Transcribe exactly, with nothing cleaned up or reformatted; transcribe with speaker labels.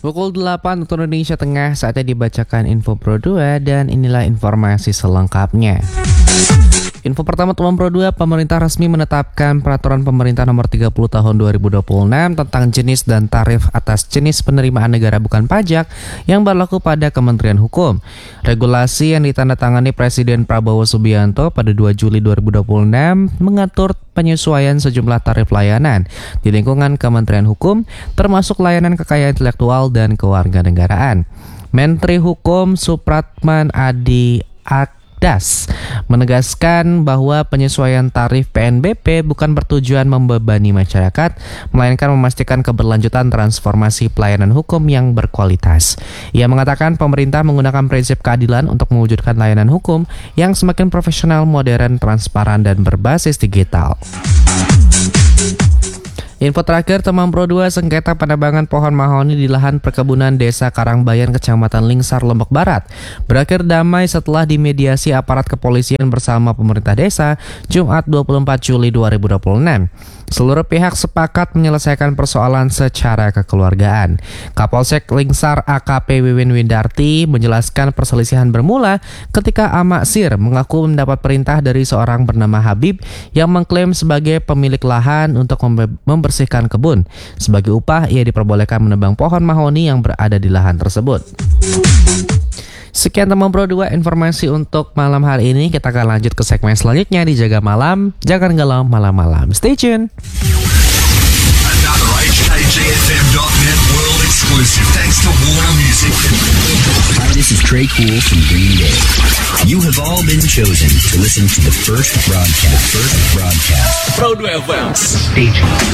Speaker 1: Pukul delapan waktu Indonesia Tengah, saatnya dibacakan info Pro dua dan inilah informasi selengkapnya. Info pertama teman Pro dua, pemerintah resmi menetapkan peraturan pemerintah nomor tiga puluh tahun dua ribu dua puluh enam tentang jenis dan tarif atas jenis penerimaan negara bukan pajak yang berlaku pada Kementerian Hukum. Regulasi yang ditandatangani Presiden Prabowo Subianto pada dua Juli dua ribu dua puluh enam mengatur penyesuaian sejumlah tarif layanan di lingkungan Kementerian Hukum, termasuk layanan kekayaan intelektual dan kewarganegaraan. Menteri Hukum Supratman Adi Das menegaskan bahwa penyesuaian tarif P N B P bukan bertujuan membebani masyarakat, melainkan memastikan keberlanjutan transformasi pelayanan hukum yang berkualitas. Ia mengatakan pemerintah menggunakan prinsip keadilan untuk mewujudkan layanan hukum yang semakin profesional, modern, transparan, dan berbasis digital. Info terakhir teman Pro dua, sengketa penebangan pohon mahoni di lahan perkebunan Desa Karangbayan, Kecamatan Lingsar, Lombok Barat berakhir damai setelah dimediasi aparat kepolisian bersama pemerintah desa Jumat dua puluh empat Juli dua ribu dua puluh enam. Seluruh pihak sepakat menyelesaikan persoalan secara kekeluargaan. Kapolsek Lingsar A K P Wiwin Windarti menjelaskan perselisihan bermula ketika Amak Sir mengaku mendapat perintah dari seorang bernama Habib yang mengklaim sebagai pemilik lahan untuk membersihkan kebun. Sebagai upah, ia diperbolehkan menebang pohon mahoni yang berada di lahan tersebut. Sekian teman Pro dua informasi untuk malam hari ini. Kita akan lanjut ke segmen selanjutnya di Jaga Malam. Jangan galau malam-malam. Stay tune. Another H K G F M dot net world exclusive thanks to Warner Music.
Speaker 2: Hi, this is Trey Cool from Green Day. You have all been chosen to listen to the first broadcast. First broadcast. Pro dua F M. Stay tuned.